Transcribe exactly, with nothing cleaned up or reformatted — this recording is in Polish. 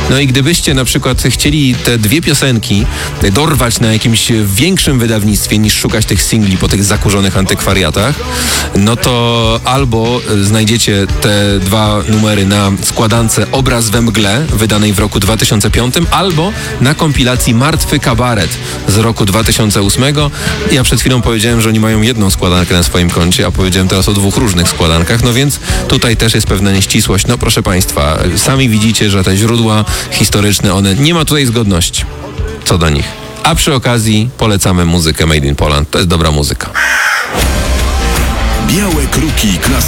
No i gdybyście na przykład chcieli te dwie piosenki dorwać na jakimś większym wydawnictwie niż szukać tych singli po tych zakurzonych antykwariatach, no to albo znajdziecie te dwa numery na składance Obraz we mgle, wydanej w roku dwa tysiące piątym, albo na kompilacji Martwy kabaret z roku dwa tysiące ósmego. Ja przed chwilą powiedziałem, że oni mają jedną składankę na swoim koncie, a powiedziałem teraz o dwóch różnych składankach, no więc tutaj też jest pewna nieścisłość. No proszę Państwa, sami widzicie, że te źródła historyczne, one nie ma tutaj zgodności co do nich. A przy okazji polecamy muzykę Made in Poland. To jest dobra muzyka. Białe Kruki Klasy